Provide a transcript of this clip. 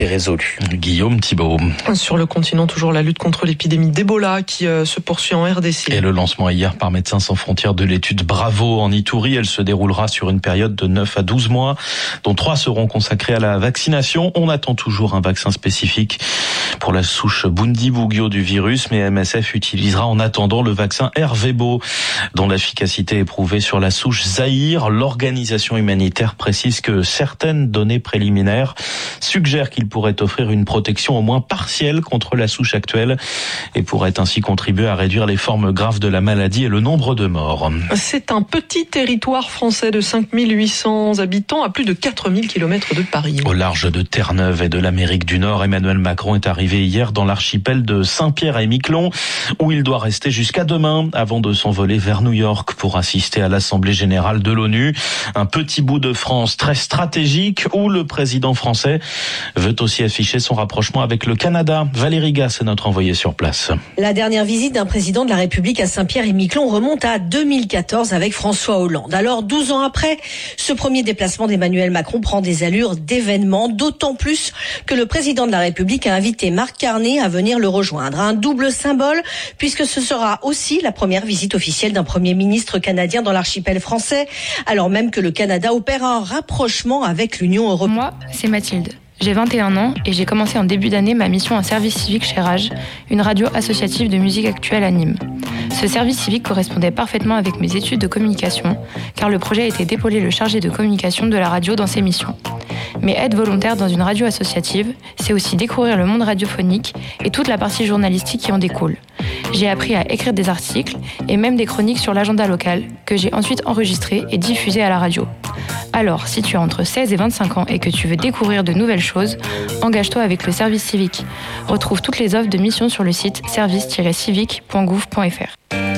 résolu. Guillaume Thibault. Sur le continent, toujours la lutte contre l'épidémie d'Ebola qui se poursuit en RDC. Et le lancement hier par Médecins sans frontières de l'étude Bravo en Ituri. Elle se déroulera sur une période de 9 à 12 mois, dont 3 seront consacrés à la vaccination. On attend toujours un vaccin spécifique pour la souche Bundibugyo du virus, mais MSF utilisera en attendant le vaccin Ervebo, dont l'efficacité est prouvée sur la souche Zaïre. L'organisation humanitaire précise que certaines données préliminaires suggèrent qu'il pourrait offrir une protection au moins partielle contre la souche actuelle et pourrait ainsi contribuer à réduire les formes graves de la maladie et le nombre de morts. C'est un petit territoire français de 5800 habitants à plus de 4000 km de Paris. Au large de Terre-Neuve et de l'Amérique du Nord, Emmanuel Macron est arrivé hier dans l'archipel de Saint-Pierre et Miquelon, où il doit rester jusqu'à demain avant de s'envoler vers New York pour assister à l'Assemblée générale de l'ONU. Un petit bout de France très stratégique où le président français veut aussi afficher son rapprochement avec le Canada. Valérie Gasse est notre envoyée sur place. La dernière visite d'un président de la République à Saint-Pierre-et-Miquelon remonte à 2014 avec François Hollande. Alors, 12 ans après, ce premier déplacement d'Emmanuel Macron prend des allures d'événement, d'autant plus que le président de la République a invité Marc Carney à venir le rejoindre. Un double symbole, puisque ce sera aussi la première visite officielle d'un premier ministre canadien dans l'archipel français, alors même que le Canada opère un rapprochement avec l'Union européenne. Moi, c'est Mathilde. J'ai 21 ans et j'ai commencé en début d'année ma mission en service civique chez Rage, une radio associative de musique actuelle à Nîmes. Ce service civique correspondait parfaitement avec mes études de communication, car le projet était d'épauler le chargé de communication de la radio dans ses missions. Mais être volontaire dans une radio associative, c'est aussi découvrir le monde radiophonique et toute la partie journalistique qui en découle. J'ai appris à écrire des articles et même des chroniques sur l'agenda local que j'ai ensuite enregistrées et diffusées à la radio. Alors, si tu as entre 16 et 25 ans et que tu veux découvrir de nouvelles choses, engage-toi avec le service civique. Retrouve toutes les offres de mission sur le site service-civique.gouv.fr.